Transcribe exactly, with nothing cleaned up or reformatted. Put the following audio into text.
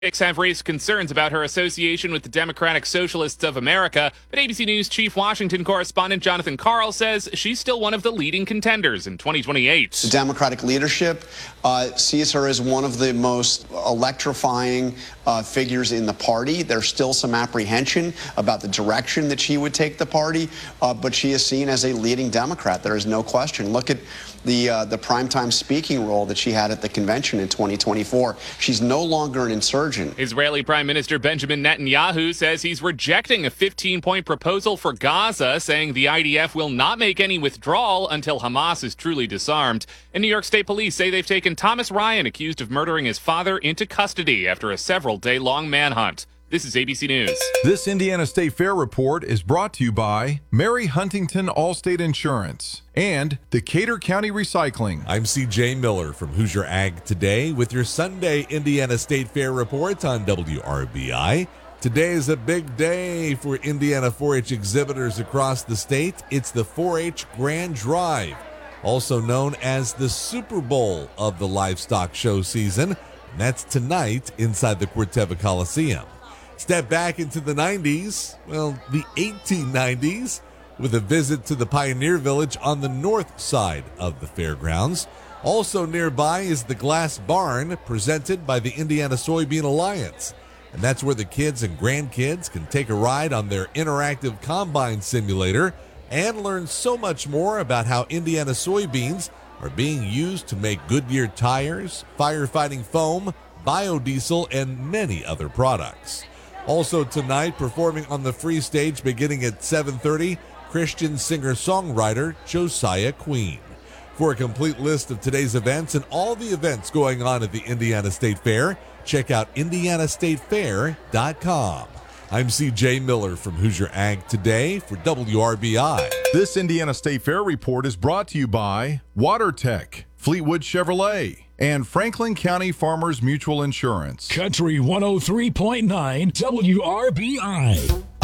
have raised concerns about her association with the Democratic Socialists of America, but A B C News chief Washington correspondent Jonathan Karl says she's still one of the leading contenders in twenty twenty-eight. The Democratic leadership uh, sees her as one of the most electrifying uh, figures in the party. There's still some apprehension about the direction that she would take the party, uh, but she is seen as a leading Democrat. There is no question. Look at the uh, the primetime speaking role that she had at the convention in twenty twenty-four. She's no longer an insurgent. Israeli Prime Minister Benjamin Netanyahu says he's rejecting a fifteen-point proposal for Gaza, saying the I D F will not make any withdrawal until Hamas is truly disarmed. And New York State Police say they've taken Thomas Ryan, accused of murdering his father, into custody after a several-day-long manhunt. This is A B C News. This Indiana State Fair report is brought to you by Mary Huntington Allstate Insurance and Decatur County Recycling. I'm C J Miller from Hoosier Ag Today with your Sunday Indiana State Fair report on W R B I. Today is a big day for Indiana four H exhibitors across the state. It's the four H Grand Drive, also known as the Super Bowl of the livestock show season. And that's tonight inside the Corteva Coliseum. Step back into the nineties, well, the eighteen nineties, with a visit to the Pioneer Village on the north side of the fairgrounds. Also nearby is the Glass Barn, presented by the Indiana Soybean Alliance. And that's where the kids and grandkids can take a ride on their interactive combine simulator and learn so much more about how Indiana soybeans are being used to make Goodyear tires, firefighting foam, biodiesel, and many other products. Also tonight, performing on the free stage beginning at seven thirty, Christian singer-songwriter Josiah Queen. For a complete list of today's events and all the events going on at the Indiana State Fair, check out indiana state fair dot com. I'm C J Miller from Hoosier Ag Today for W R B I. This Indiana State Fair report is brought to you by WaterTech, Fleetwood Chevrolet, and Franklin County Farmers Mutual Insurance. Country one oh three point nine W R B I.